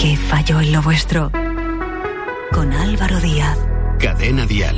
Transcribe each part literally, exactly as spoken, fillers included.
¿Qué falló en lo vuestro? Con Álvaro Díaz. Cadena Dial.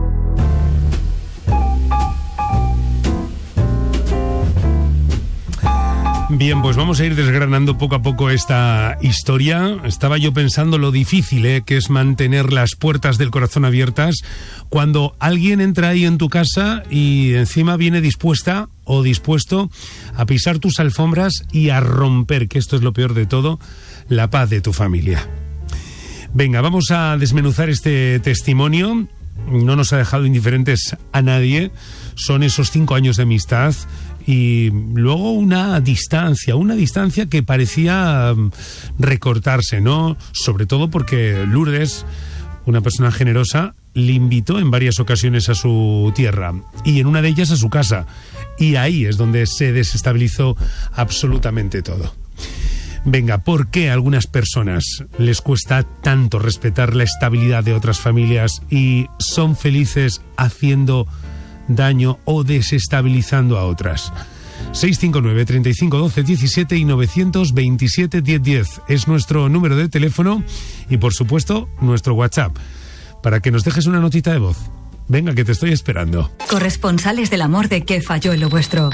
Bien, pues vamos a ir desgranando poco a poco esta historia. Estaba yo pensando lo difícil ¿eh? que es mantener las puertas del corazón abiertas cuando alguien entra ahí en tu casa y encima viene dispuesta o dispuesto a pisar tus alfombras y a romper, que esto es lo peor de todo, la paz de tu familia. Venga, vamos a desmenuzar este testimonio. No nos ha dejado indiferentes a nadie. Son esos cinco años de amistad y luego una distancia, una distancia que parecía recortarse, ¿no? Sobre todo porque Lourdes, una persona generosa, le invitó en varias ocasiones a su tierra y en una de ellas a su casa. Y ahí es donde se desestabilizó absolutamente todo. Venga, ¿por qué a algunas personas les cuesta tanto respetar la estabilidad de otras familias y son felices haciendo daño o desestabilizando a otras? seis cinco nueve, treinta y cinco, doce, diecisiete y novecientos veintisiete, diez diez es nuestro número de teléfono y por supuesto nuestro WhatsApp para que nos dejes una notita de voz. Venga, que te estoy esperando. Corresponsales del amor de ¿Qué falló en lo vuestro?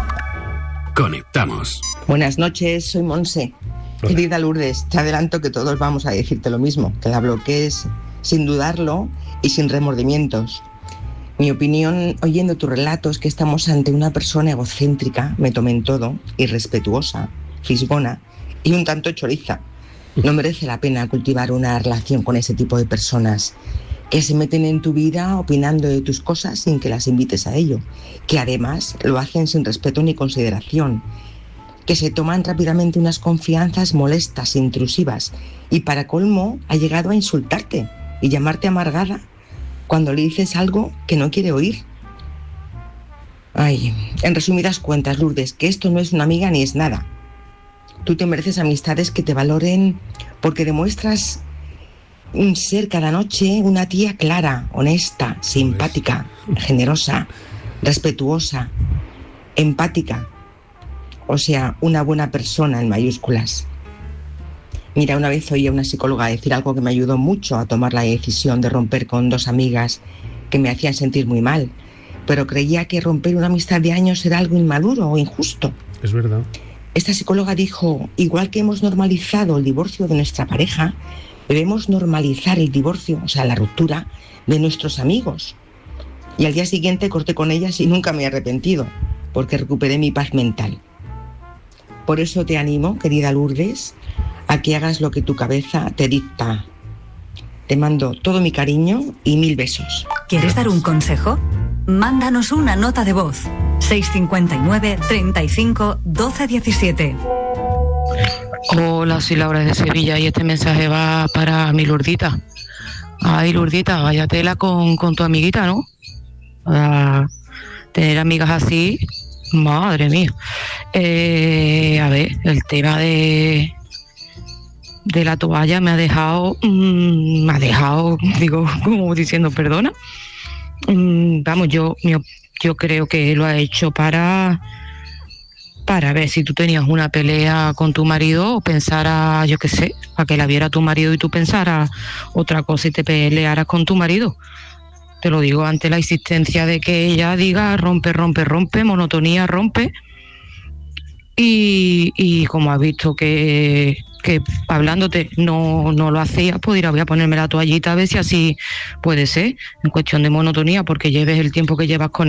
Conectamos. Buenas noches, soy Monse. Hola. Querida Lourdes, te adelanto que todos vamos a decirte lo mismo, que la bloquees sin dudarlo y sin remordimientos. Mi opinión, oyendo tu relato, es que estamos ante una persona egocéntrica, me tomé en todo, irrespetuosa, fisgona y un tanto choriza. No merece la pena cultivar una relación con ese tipo de personas que se meten en tu vida opinando de tus cosas sin que las invites a ello, que además lo hacen sin respeto ni consideración, que se toman rápidamente unas confianzas molestas, intrusivas, y para colmo ha llegado a insultarte y llamarte amargada cuando le dices algo que no quiere oír. Ay, en resumidas cuentas, Lourdes, que esto no es una amiga ni es nada. Tú te mereces amistades que te valoren porque demuestras ser cada noche una tía clara, honesta, simpática, generosa, respetuosa, empática. O sea, una buena persona en mayúsculas. Mira, una vez oí a una psicóloga decir algo que me ayudó mucho a tomar la decisión de romper con dos amigas que me hacían sentir muy mal, pero creía que romper una amistad de años era algo inmaduro o injusto. Es verdad. Esta psicóloga dijo, igual que hemos normalizado el divorcio de nuestra pareja, debemos normalizar el divorcio, o sea, la ruptura de nuestros amigos. Y al día siguiente corté con ellas y nunca me he arrepentido, porque recuperé mi paz mental. Por eso te animo, querida Lourdes, a que hagas lo que tu cabeza te dicta. Te mando todo mi cariño y mil besos. ¿Quieres dar un consejo? Mándanos una nota de voz. seis cinco nueve, treinta y cinco, doce, diecisiete. Hola, soy Laura de Sevilla y este mensaje va para mi Lourdita. Ay, Lourdita, vaya tela con, con tu amiguita, ¿no? Para tener amigas así, madre mía. Eh, a ver, el tema de... de la toalla me ha dejado, mmm, me ha dejado, digo, como diciendo, perdona. Mm, vamos, yo, yo, yo creo que lo ha hecho para, para ver si tú tenías una pelea con tu marido o pensara, yo qué sé, para que la viera tu marido y tú pensaras otra cosa y te pelearas con tu marido. Te lo digo ante la insistencia de que ella diga rompe, rompe, rompe, monotonía, rompe. Y, y como has visto que... que hablándote no, no lo hacía, pues dirá, voy a ponerme la toallita a ver si así puede ser, en cuestión de monotonía, porque lleves el tiempo que llevas con